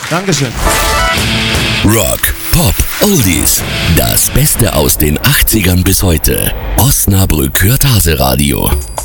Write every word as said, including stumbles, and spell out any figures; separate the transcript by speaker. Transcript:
Speaker 1: Dankeschön.
Speaker 2: Rock, Pop, Oldies. Das Beste aus den achtzigern bis heute. Osnabrück hört Hase Radio.